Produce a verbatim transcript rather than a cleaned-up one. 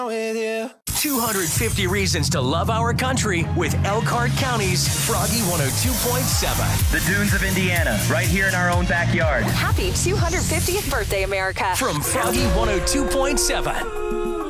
with you. two hundred fifty reasons to love our country with Elkhart County's Froggy one oh two point seven. The Dunes of Indiana, right here in our own backyard. Happy two hundred fiftieth birthday, America. From Froggy one oh two point seven.